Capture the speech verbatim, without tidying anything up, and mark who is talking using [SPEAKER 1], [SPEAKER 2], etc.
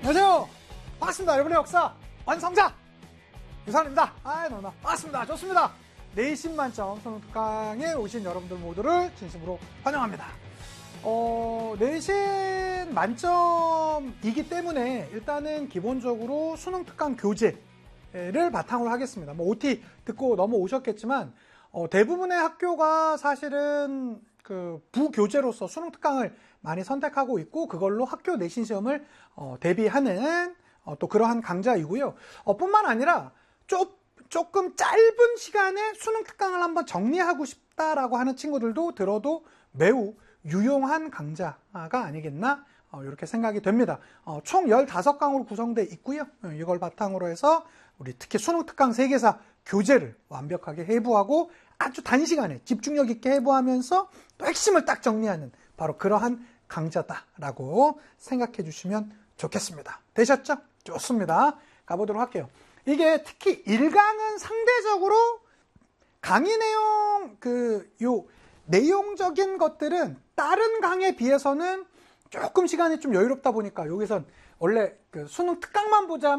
[SPEAKER 1] 안녕하세요. 반갑습니다. 여러분의 역사 완성자 유산입니다. 아이 너나 반갑습니다. 좋습니다. 내신 만점 수능 특강에 오신 여러분들 모두를 진심으로 환영합니다. 어, 내신 만점이기 때문에 일단은 기본적으로 수능 특강 교재를 바탕으로 하겠습니다. 뭐 오티 듣고 넘어오셨겠지만 어, 대부분의 학교가 사실은 그 부교재로서 수능 특강을 많이 선택하고 있고 그걸로 학교 내신 시험을 어, 대비하는 어, 또 그러한 강좌이고요. 어, 뿐만 아니라 쪼, 조금 짧은 시간에 수능 특강을 한번 정리하고 싶다라고 하는 친구들도 들어도 매우 유용한 강좌가 아니겠나 어, 이렇게 생각이 됩니다. 어, 총 열다섯 강으로 구성되어 있고요. 이걸 바탕으로 해서 우리 특히 수능 특강 세계사 교재를 완벽하게 해부하고 아주 단시간에 집중력 있게 해부하면서 또 핵심을 딱 정리하는 바로 그러한 강좌다라고 생각해 주시면 좋겠습니다. 되셨죠? 좋습니다. 가보도록 할게요. 이게 특히 일 강은 상대적으로 강의 내용 그 요 내용적인 것들은 다른 강에 비해서는 조금 시간이 좀 여유롭다 보니까 여기선 원래 그 수능 특강만 보자